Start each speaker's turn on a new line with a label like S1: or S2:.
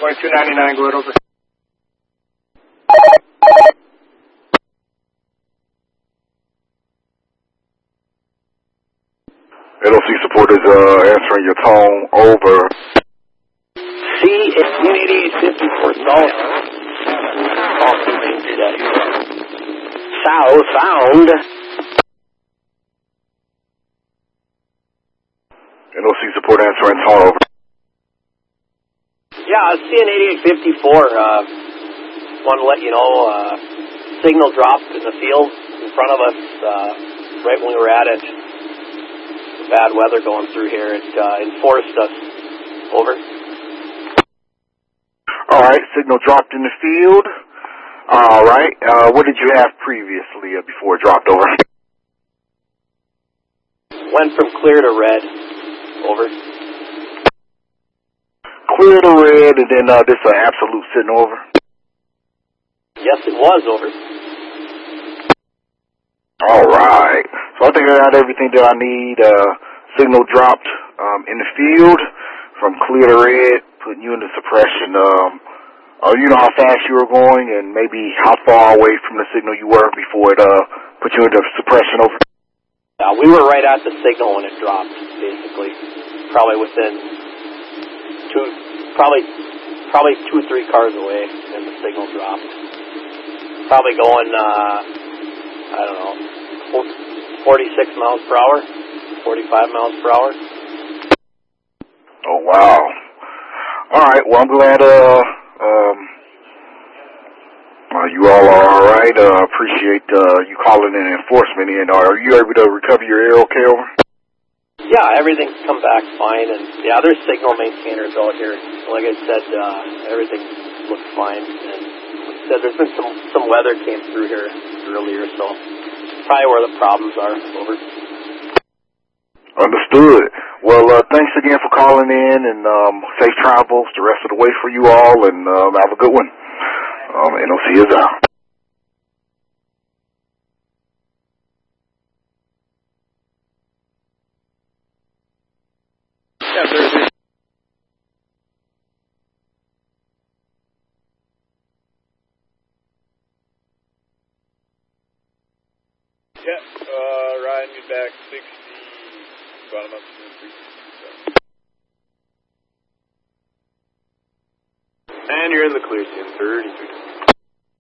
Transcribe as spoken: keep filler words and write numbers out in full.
S1: twenty-two ninety-nine, go ahead over.
S2: L O C support is uh, answering your tone over.
S3: C one eighty-eight fifty-four south. Southbound.
S2: L O C support answering tone over.
S3: Yeah, C N eighty-eight fifty-four. Uh, want to let you know, uh, signal dropped in the field in front of us uh, right when we were at it. Bad weather going through here. It uh, enforced us. Over.
S2: All right, signal dropped in the field. All right, uh, what did you have previously uh, before it dropped over?
S3: Went from clear to red. Over.
S2: Clear to red, and then uh, this uh, absolute sitting over?
S3: Yes, it was over.
S2: All right. So I think I got everything that I need. Uh, signal dropped um, in the field from clear to red, putting you into suppression. Um, uh, you know how fast you were going and maybe how far away from the signal you were before it uh, put you into suppression over?
S3: Uh, we were right at the signal when it dropped, basically. Probably within two, probably, probably two or three cars away, and the signal dropped. Probably going, uh, I don't know, forty-six miles per hour, forty-five miles per hour.
S2: Oh, wow. All right, well, I'm glad uh, um, uh, you all are all right. Uh, appreciate uh, you calling in enforcement in. Are you able to recover your air okay over?
S3: Yeah, everything's come back fine, and yeah, there's signal maintainers out here. Like I said, uh, everything looks fine, and like I said, there's been some, some weather came through here earlier, so probably where the problems are. Over.
S2: Understood. Well, uh, thanks again for calling in, and um, safe travels the rest of the way for you all, and um, have a good one. Um, N O C is out.
S1: Yeah, Thursday. Yeah, uh, riding me back sixty, about a month three. And you're in the clear, Tim, thirty-three.